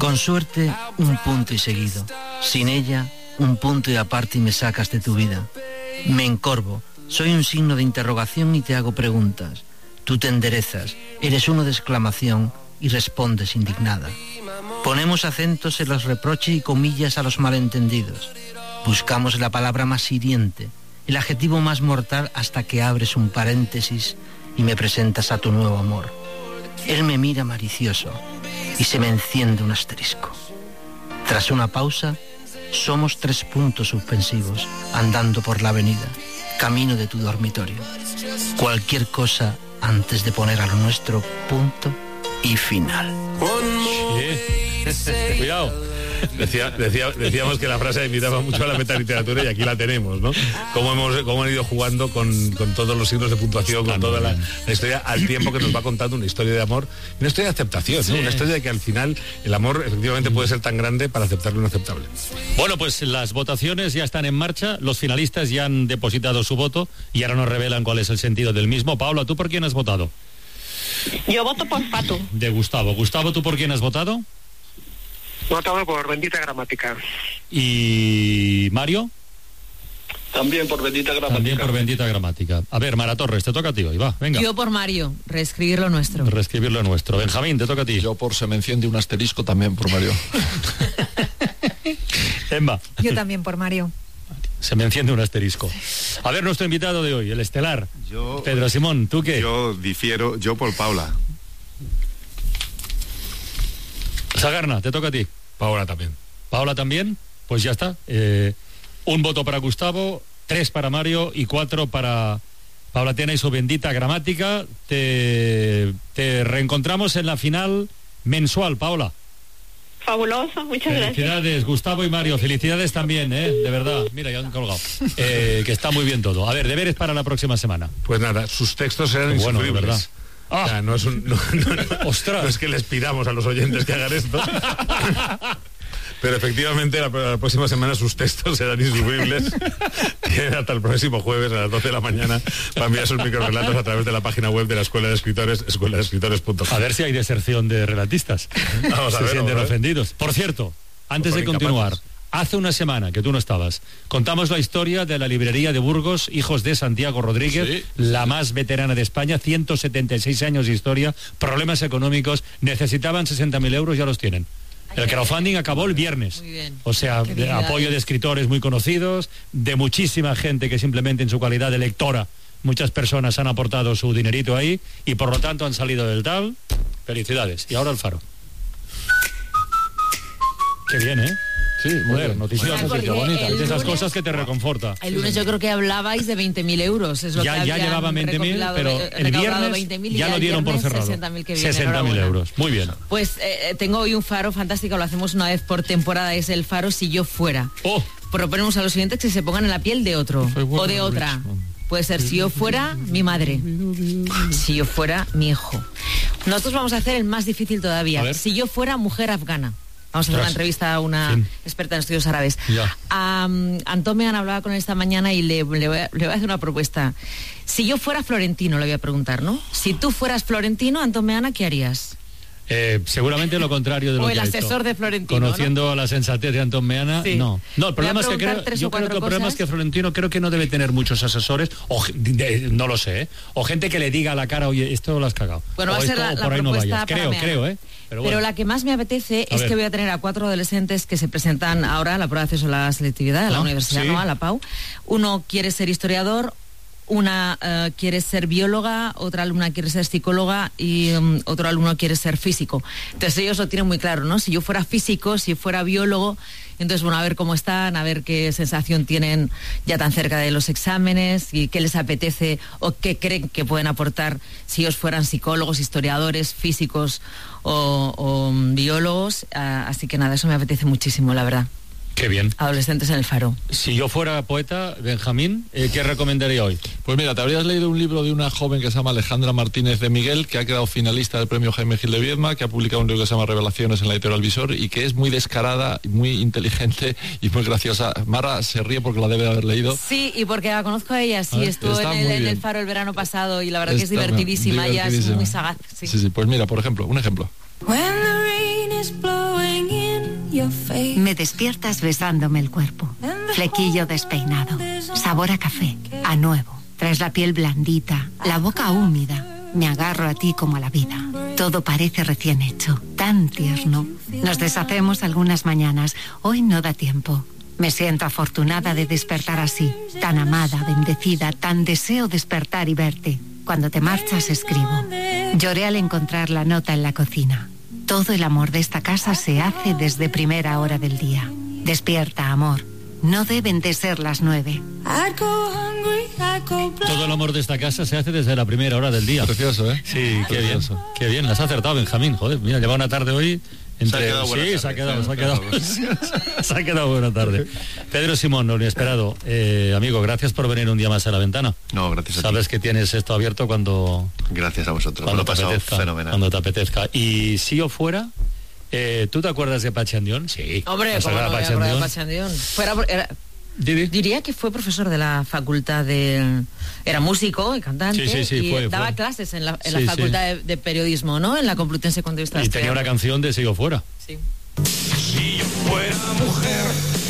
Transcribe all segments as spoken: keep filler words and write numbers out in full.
Con suerte, un punto y seguido. Sin ella, un punto y aparte y me sacas de tu vida. Me encorvo, soy un signo de interrogación y te hago preguntas. Tú te enderezas, eres uno de exclamación y respondes indignada. Ponemos acentos en los reproches y comillas a los malentendidos. Buscamos la palabra más hiriente, el adjetivo más mortal hasta que abres un paréntesis y me presentas a tu nuevo amor. Él me mira malicioso y se me enciende un asterisco. Tras una pausa, somos tres puntos suspensivos andando por la avenida, camino de tu dormitorio. Cualquier cosa antes de poner a lo nuestro punto y final. Sí. Cuidado. Decía, decía, decíamos que la frase invitaba mucho a la metaliteratura y aquí la tenemos, ¿no? Cómo hemos cómo han ido jugando con, con todos los signos de puntuación, con toda la, la historia, al tiempo que nos va contando una historia de amor, una historia de aceptación, ¿no? Sí. Una historia de que al final el amor efectivamente puede ser tan grande para aceptar lo inaceptable. Bueno, pues las votaciones ya están en marcha, los finalistas ya han depositado su voto y ahora nos revelan cuál es el sentido del mismo. Paula, ¿tú por quién has votado? Yo voto por Pato. De Gustavo. Gustavo, ¿tú por quién has votado? Votado por Bendita Gramática. ¿Y Mario? También por Bendita Gramática. También por Bendita Gramática. A ver, Mara Torres, te toca a ti hoy, va, venga. Yo por Mario, reescribir lo nuestro. Reescribir lo nuestro. Benjamín, te toca a ti. Yo por se me enciende un asterisco también por Mario. Emma. Yo también por Mario. Se me enciende un asterisco. A ver, nuestro invitado de hoy, el estelar. Yo, Pedro Simón, ¿tú qué? Yo difiero, yo por Paula. Sagarna, te toca a ti. Paula también. Paula también, pues ya está. Eh, un voto para Gustavo, tres para Mario y cuatro para Paula Tiana y su Bendita Gramática. Te, te reencontramos en la final mensual, Paula. Fabuloso, muchas gracias. Felicidades, Gustavo y Mario, felicidades también, ¿eh? De verdad, mira, ya han colgado. Eh, que está muy bien todo. A ver, deberes para la próxima semana. Pues nada, sus textos serán bueno, insufribles. De verdad. Ah. O sea, no es un, no, no, no, ¡Ostras! No es que les pidamos a los oyentes que hagan esto. Pero efectivamente la, la próxima semana sus textos serán insufribles. Tienen hasta el próximo jueves a las doce de la mañana para enviar sus microrelatos a través de la página web de la Escuela de Escritores, escuela de escritores punto com. A ver si hay deserción de relatistas. Vamos a Se ver, sienten a ver. ofendidos. Por cierto, antes Por de continuar, incapaces. hace una semana que tú no estabas, contamos la historia de la librería de Burgos, hijos de Santiago Rodríguez, Sí. la más veterana de España, ciento setenta y seis años de historia, problemas económicos, necesitaban sesenta mil euros, ya los tienen. El crowdfunding acabó el viernes. Muy bien. O sea, de apoyo de escritores muy conocidos, de muchísima gente que simplemente en su calidad de lectora, muchas personas han aportado su dinerito ahí y por lo tanto han salido del tal. Felicidades. Y ahora el Faro. Qué bien, ¿eh? Sí, muy Joder, bien. noticias Porque qué bonita. el De esas lunes- cosas que te reconforta. El lunes yo creo que hablabais de veinte mil euros. Es lo Ya, que ya habían llevaban veinte mil, recopilado, pero eh, el recaudado viernes veinte mil y ya lo el dieron por viernes cerrado. sesenta mil, que bien, sesenta mil enhorabuena. euros. Muy bien. Pues eh, tengo hoy un faro fantástico, lo hacemos una vez por temporada, es el faro Si Yo Fuera. Oh, Proponemos a los oyentes que se pongan en la piel de otro Soy bueno, o de otra. Richmond. Puede ser si yo fuera mi madre, si yo fuera mi hijo. Nosotros vamos a hacer el más difícil A todavía. ver. Si yo fuera mujer afgana. Vamos a hacer Ostras. una entrevista a una Sí. experta en estudios árabes. Ya. Um, Antón Meana hablaba con él esta mañana y le, le, voy a, le voy a hacer una propuesta. Si yo fuera florentino, le voy a preguntar, ¿no? Si tú fueras florentino, Antón Meana, ¿qué harías? eh, seguramente lo contrario de lo O que el ha hecho. asesor de Florentino, Conociendo la sensatez de Antón Meana, Sí. no. No, el Voy a problema es que preguntar creo, tres yo o creo que el cuatro problema es cosas. que Florentino creo que no debe tener muchos asesores, o ge- de- no lo sé, ¿eh? O gente que le diga a la cara, oye, esto lo has cagado. Bueno, o va a ser esto, la, o la por ahí no propuesta vayas. para Creo, Meana. creo, ¿eh? Pero, bueno. Pero la que más me apetece A es ver. que voy a tener a cuatro adolescentes que se presentan ahora a la prueba de acceso a la selectividad de la Ah, Universidad sí. ¿no? a la P A U. Uno quiere ser historiador, una eh, quiere ser bióloga, otra alumna quiere ser psicóloga y um, otro alumno quiere ser físico. Entonces ellos lo tienen muy claro, ¿no? Si yo fuera físico, si fuera biólogo, entonces bueno, a ver cómo están, a ver qué sensación tienen ya tan cerca de los exámenes y qué les apetece o qué creen que pueden aportar si ellos fueran psicólogos, historiadores, físicos o, o biólogos. Ah, así que nada, eso me apetece muchísimo, la verdad. Qué bien. Adolescentes en el Faro. Si yo fuera poeta, Benjamín, eh, ¿qué recomendaría hoy? Pues mira, te habrías leído un libro de una joven que se llama Alejandra Martínez de Miguel, que ha quedado finalista del premio Jaime Gil de Viedma, que ha publicado un libro que se llama Revelaciones en la editorial Visor y que es muy descarada, muy inteligente y muy graciosa. Mara se ríe porque la debe de haber leído. Sí, y porque la conozco a ella, sí, Ah, estuvo está en el, muy en el bien. Faro el verano pasado y la verdad que es Está divertidísima, ella es divertidísima. muy sagaz. Sí. Sí, sí, pues mira, por ejemplo, un ejemplo. When the rain is blowing in Me despiertas besándome el cuerpo. Flequillo despeinado. Sabor a café, a nuevo. Traes la piel blandita, la boca húmeda. Me agarro a ti como a la vida. Todo parece recién hecho, tan tierno. Nos deshacemos algunas mañanas. Hoy no da tiempo. Me siento afortunada de despertar así, tan amada, bendecida, tan deseo despertar y verte. Cuando te marchas escribo. Lloré al encontrar la nota en la cocina. Todo el amor de esta casa se hace desde primera hora del día. Despierta, amor. No deben de ser las nueve. Todo el amor de esta casa se hace desde la primera hora del día. Precioso, ¿eh? Sí, qué bien. Qué bien, las has acertado, Benjamín. Joder, mira, lleva una tarde hoy. Entre... Se ha quedado buena sí, tarde. se ha quedado, se ha quedado, se ha quedado buena tarde. Pedro Simón, lo inesperado. Eh, amigo, gracias por venir un día más a La Ventana. No, gracias a ti. Sabes que tienes esto abierto cuando... Gracias a vosotros. Cuando Lo te he pasado apetezca. fenomenal. Cuando te apetezca. Y si yo fuera... Eh, ¿Tú te acuerdas de Pachi Andión? Sí. Hombre, la ¿cómo sagrada no voy a Pachi acordar de Andión. Pachi Andión? Fuera por- era- Didi. diría que fue profesor de la facultad de... Era músico y cantante. Sí, sí, sí, y fue, daba fue. clases en la, en Sí, la sí. facultad de, de periodismo, ¿no? En la Complutense cuando yo estaba Y tenía una estudiando. canción de Si yo fuera. Sí. Si yo fuera mujer,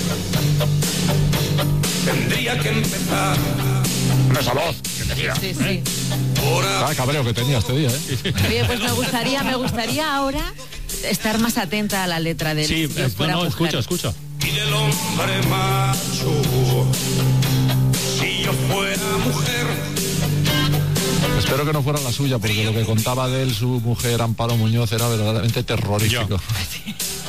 tendría que empezar Esa voz que tenía. Sí, sí. por Ah, cabreo que tenía este día, ¿eh? Oye, pues me gustaría, me gustaría ahora estar más atenta a la letra del Sí, Si yo eh, fuera no, no, mujer. escucha, escucha. y del hombre macho. Si yo fuera mujer, Espero que no fuera la suya, porque lo que contaba de él su mujer Amparo Muñoz era verdaderamente terrorífico. Yo.